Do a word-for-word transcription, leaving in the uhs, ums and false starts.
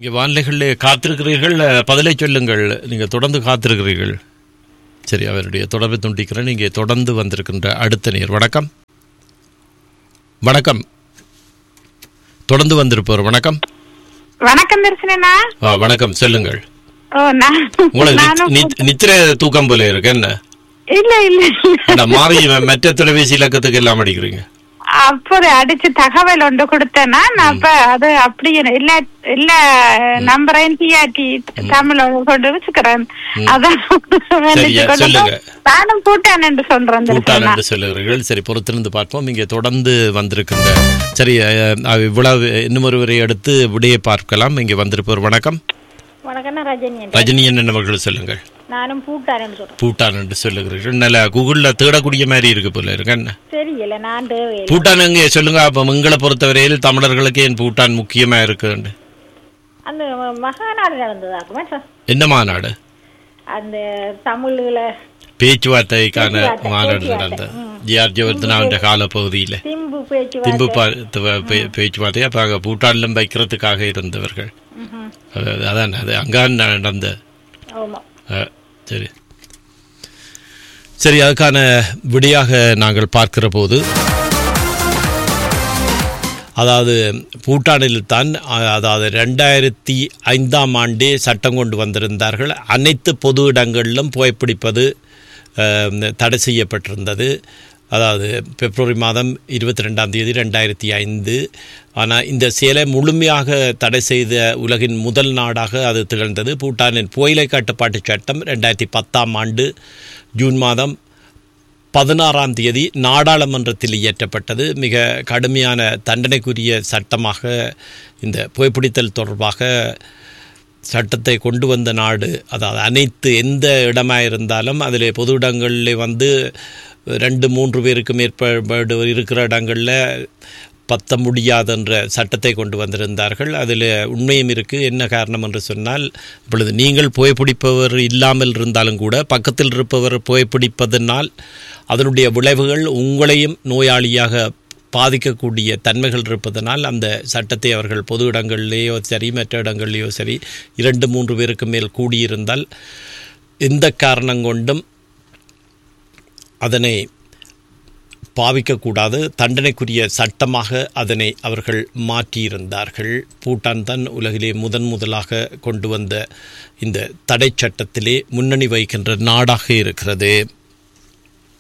இங்கே வானிலைகளில் காத்திருக்கிறீர்கள், பதிலை சொல்லுங்கள். நீங்கள் தொடர்ந்து காத்திருக்கிறீர்கள். சரி, அவருடைய தொடர்பை துண்டிக்கிறேன். நீங்கள் தொடர்ந்து வந்திருக்கின்ற அடுத்த நேர். வணக்கம். வணக்கம். தொடர்ந்து வந்திருப்பவர். வணக்கம். வணக்கம் தரிசனா. வணக்கம், சொல்லுங்கள். உங்களுக்கு நித்திர தூக்கம் போல இருக்கு என்ன? இல்ல இல்ல மாறி மற்ற தொலைபேசி இலக்கத்துக்கு எல்லாம் அடிக்கிறீங்க. அப்போது அடிச்சு தகவல் ஒன்று கொடுத்தேன்னா நான் அப்ப அது அப்படியே இல்ல இல்ல நம்பரையும் டிஆர்டி தமிழ் கொண்டு வச்சுக்கிறேன். அதான் நானும் பூட்டான் என்று சொல்றேன். பூட்டான் என்று சொல்லுகிறீர்கள். சரி, பொறுத்திருந்து பார்ப்போம். இங்கே தொடர்ந்து வந்திருக்கின்ற சரி இவ்வளவு இன்னும் ஒருவரை அடுத்து விடையை பார்க்கலாம். இங்கே வந்திருப்பவர். வணக்கம். வணக்கம், ரஜினி. ரஜினி என்னவர்கள் சொல்லுங்கள். நானும் பூட்டான் என்று சொல்றேன். பூட்டான் என்று சொல்லுகிறீர்கள். நல்ல கூகுள்ல தேடக்கூடிய மாதிரி இருக்கு போல இருக்கு என்ன? தெரியல, நான் பூட்டான் எங்க சொல்லுங்க. அப்ப உங்களை பொறுத்தவரையில் தமிழர்களுக்கு ஏன் பூட்டான் முக்கியமா இருக்கு? அந்த மகாநாடு நடந்ததாக்குமா சார்? என்ன மாநாடு? அந்த தமிழ்ல பேச்சுவார்த்தைக்கான மாநாடு நடந்த ஜிஆர் ஜெயவர்தனாவுடைய கால பகுதியில திம்பு பேச்சுவார்த்தை. அப்ப அங்க பூட்டான்ல வைக்கிறதுக்காக இருந்தவர்கள். அதான் அது அங்கான் நடந்த. சரி சரி அதுக்கான விடையாக நாங்கள் பார்க்கிற போது, அதாவது பூட்டானில் தான் அதாவது ரெண்டாயிரத்தி ஐந்தாம் ஆண்டே சட்டம் கொண்டு வந்திருந்தார்கள். அனைத்து பொது இடங்களிலும் புகைப்பிடிப்பது தடை செய்யப்பட்டிருந்தது. அதாவது பிப்ரவரி மாதம் இருபத்தி ரெண்டாம் தேதி ரெண்டாயிரத்தி ஐந்து. ஆனால் இந்த செயலை முழுமையாக தடை செய்த உலகின் முதல் நாடாக அது திகழ்ந்தது. பூட்டானின் புகையிலை கட்டுப்பாட்டு சட்டம் ரெண்டாயிரத்தி பத்தாம் ஆண்டு ஜூன் மாதம் பதினாறாம் தேதி நாடாளுமன்றத்தில் இயற்றப்பட்டது. மிக கடுமையான தண்டனைக்குரிய சட்டமாக இந்த புகைப்பிடித்தல் தொடர்பாக சட்டத்தை கொண்டு வந்த நாடு. அதாவது அனைத்து எந்த இடமாக இருந்தாலும் அதில் பொது இடங்களில் வந்து ரெண்டு மூன்று பேருக்கு மேற்பட இருக்கிற இடங்களில் பத்த முடியாதென்ற சட்டத்தை கொண்டு வந்திருந்தார்கள். அதில் உண்மையும் இருக்குது. என்ன காரணம் என்று சொன்னால், இப்பொழுது நீங்கள் புகைப்பிடிப்பவர் இல்லாமல் இருந்தாலும் கூட பக்கத்தில் இருப்பவர் புகைப்பிடிப்பதனால் அதனுடைய விளைவுகள் உங்களையும் நோயாளியாக பாதிக்கக்கூடிய தன்மைகள் இருப்பதனால் அந்த சட்டத்தை அவர்கள் பொது இடங்களிலேயோ சரி மற்ற இடங்களிலேயோ சரி இரண்டு மூன்று பேருக்கு மேல் கூடியிருந்தால் எந்த காரணம் கொண்டும் அதனை பாவிக்கக்கூடாது, தண்டனைக்குரிய சட்டமாக அதனை அவர்கள் மாற்றியிருந்தார்கள். பூட்டான் தான் உலகிலே முதன் முதலாக கொண்டு வந்த இந்த தடை சட்டத்திலே முன்னணி வகிக்கின்ற நாடாக இருக்கிறது.